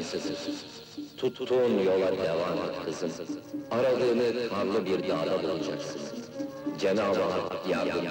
imkansızdır. Tuttuğun yola devam et kızım. Aradığını karlı bir dağda bulacaksın. Cenab-ı Hak yardım